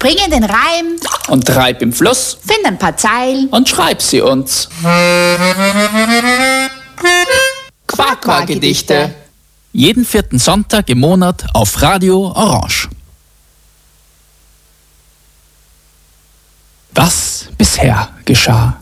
Spring in den Reim und treib im Fluss find ein paar Zeilen und schreib sie uns. Quack-Quack-Gedichte. Jeden 4. Sonntag im Monat auf Radio Orange. Was bisher geschah.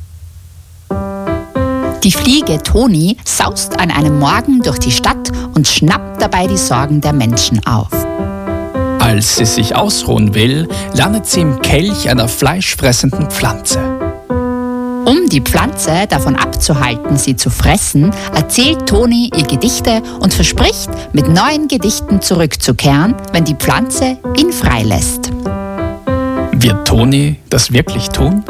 Die Fliege Toni saust an einem Morgen durch die Stadt und schnappt dabei die Sorgen der Menschen auf. Als sie sich ausruhen will, landet sie im Kelch einer fleischfressenden Pflanze. Um die Pflanze davon abzuhalten, sie zu fressen, erzählt Toni ihr Gedichte und verspricht, mit neuen Gedichten zurückzukehren, wenn die Pflanze ihn freilässt. Wird Toni das wirklich tun?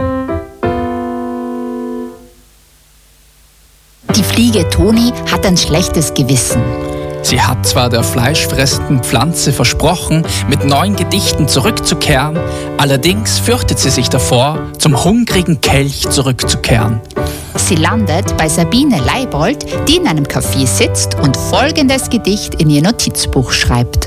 Die Fliege Toni hat ein schlechtes Gewissen. Sie hat zwar der fleischfressenden Pflanze versprochen, mit neuen Gedichten zurückzukehren, allerdings fürchtet sie sich davor, zum hungrigen Kelch zurückzukehren. Sie landet bei Sabine Leibold, die in einem Café sitzt und folgendes Gedicht in ihr Notizbuch schreibt.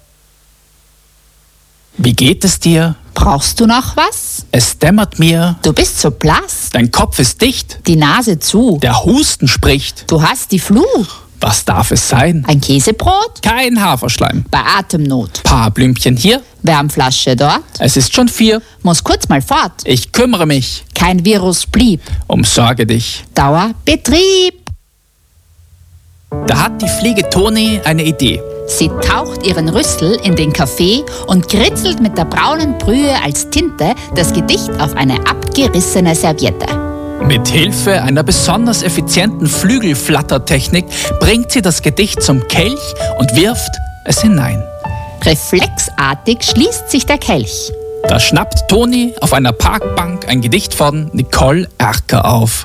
Wie geht es dir? Brauchst du noch was? Es dämmert mir. Du bist so blass. Dein Kopf ist dicht. Die Nase zu. Der Husten spricht. Du hast die Flu. Was darf es sein? Ein Käsebrot? Kein Haferschleim. Bei Atemnot. Paar Blümchen hier. Wärmflasche dort. Es ist schon 4. Muss kurz mal fort. Ich kümmere mich. Kein Virus blieb. Umsorge dich. Dauerbetrieb. Da hat die Fliege Toni eine Idee. Sie taucht ihren Rüssel in den Kaffee und kritzelt mit der braunen Brühe als Tinte das Gedicht auf eine abgerissene Serviette. Mit Hilfe einer besonders effizienten Flügelflattertechnik bringt sie das Gedicht zum Kelch und wirft es hinein. Reflexartig schließt sich der Kelch. Da schnappt Toni auf einer Parkbank ein Gedicht von Nicole Erker auf.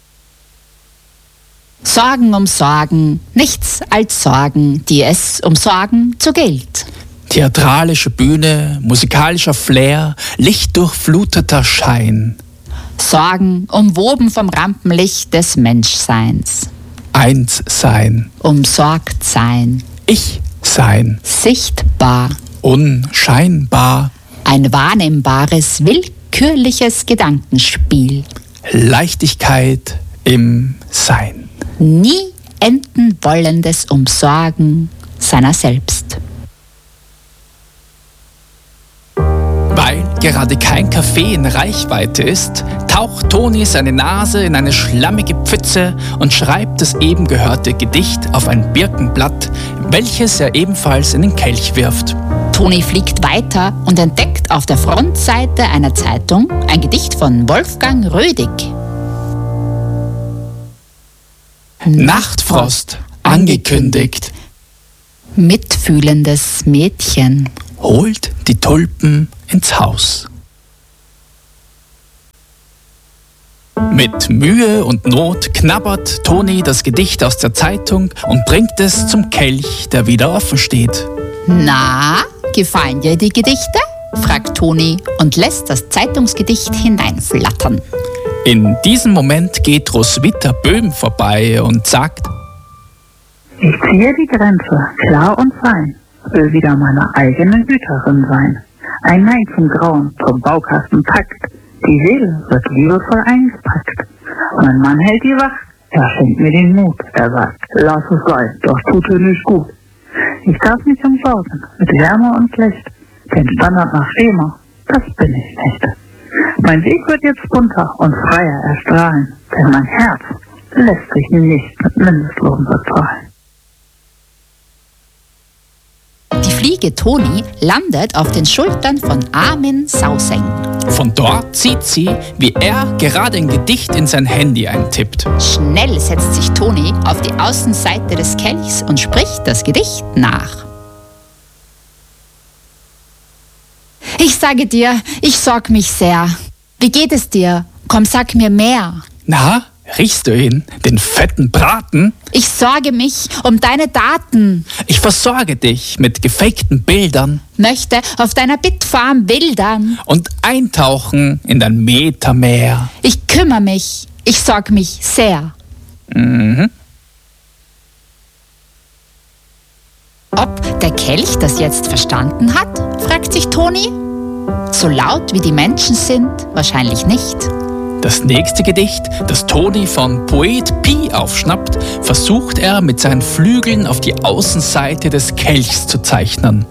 Sorgen um Sorgen, nichts als Sorgen, die es umsorgen zu gilt. Theatralische Bühne, musikalischer Flair, lichtdurchfluteter Schein. Sorgen umwoben vom Rampenlicht des Menschseins. Eins sein. Umsorgt sein. Ich sein. Sichtbar. Unscheinbar. Ein wahrnehmbares, willkürliches Gedankenspiel. Leichtigkeit im Sein. Nie enden wollendes Umsorgen seiner selbst. Weil gerade kein Café in Reichweite ist, taucht Toni seine Nase in eine schlammige Pfütze und schreibt das eben gehörte Gedicht auf ein Birkenblatt, welches er ebenfalls in den Kelch wirft. Toni fliegt weiter und entdeckt auf der Frontseite einer Zeitung ein Gedicht von Wolfgang Rödig. Nachtfrost, angekündigt. Mitfühlendes Mädchen Holt die Tulpen ins Haus. Mit Mühe und Not knabbert Toni das Gedicht aus der Zeitung und bringt es zum Kelch, der wieder offen steht. Na, gefallen dir die Gedichte? Fragt Toni und lässt das Zeitungsgedicht hineinflattern. In diesem Moment geht Roswitha Böhm vorbei und sagt: Ich ziehe die Grenze, klar und fein, will wieder meine eigene Hüterin sein. Ein Nein zum Grauen, zum Baukastentakt, die Seele wird liebevoll eingepackt. Mein Mann hält die Wacht, er schenkt mir den Mut, er sagt, lass es sein, das tut dir nicht gut. Ich darf mich umsorgen, mit Wärme und Licht, den Standard nach Schema, das bin ich nicht. Mein Weg wird jetzt bunter und freier erstrahlen, denn mein Herz lässt sich nicht mit Mindestlohn bezahlen. Die Fliege Toni landet auf den Schultern von Armin Sauseng. Von dort sieht sie, wie er gerade ein Gedicht in sein Handy eintippt. Schnell setzt sich Toni auf die Außenseite des Kelchs und spricht das Gedicht nach. Ich sage dir, ich sorg mich sehr. Wie geht es dir? Komm, sag mir mehr. Na, riechst du ihn, den fetten Braten? Ich sorge mich um deine Daten. Ich versorge dich mit gefakten Bildern Möchte auf deiner Bitfarm wildern. und eintauchen in dein Metameer. Ich kümmere mich. Ich sorg mich sehr. Ob der Kelch das jetzt verstanden hat, fragt sich Toni. So laut wie die Menschen sind, wahrscheinlich nicht. Das nächste Gedicht, das Toni von Poet Pi aufschnappt, versucht er mit seinen Flügeln auf die Außenseite des Kelchs zu zeichnen.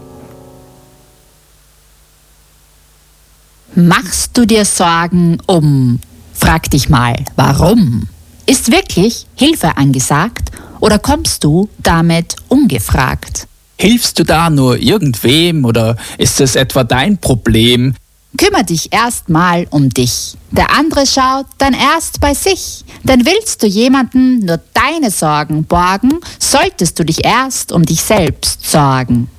Machst du dir Sorgen um? Frag dich mal, warum? Ist wirklich Hilfe angesagt oder kommst du damit ungefragt? Hilfst du da nur irgendwem oder ist es etwa dein Problem? Kümmer dich erst mal um dich. Der andere schaut dann erst bei sich. Denn willst du jemandem nur deine Sorgen borgen, solltest du dich erst um dich selbst sorgen.